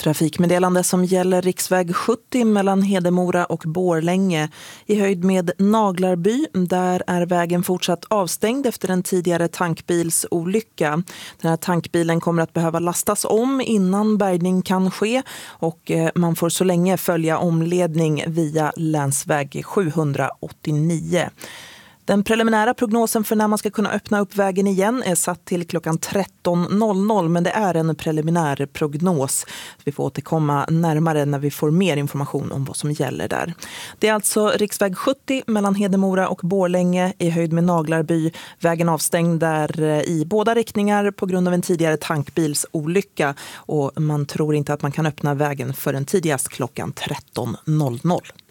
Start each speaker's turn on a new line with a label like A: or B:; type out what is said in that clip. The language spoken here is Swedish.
A: Trafikmeddelande som gäller riksväg 70 mellan Hedemora och Borlänge i höjd med Naglarby. Där är vägen fortsatt avstängd efter en tidigare tankbilsolycka. Den här tankbilen kommer att behöva lastas om innan bärgning kan ske och man får så länge följa omledning via länsväg 789. Den preliminära prognosen för när man ska kunna öppna upp vägen igen är satt till klockan 13.00, men det är en preliminär prognos. Vi får återkomma närmare när vi får mer information om vad som gäller där. Det är alltså riksväg 70 mellan Hedemora och Borlänge i höjd med Naglarby. Vägen avstängd där i båda riktningar på grund av en tidigare tankbilsolycka och man tror inte att man kan öppna vägen förrän tidigast klockan 13.00.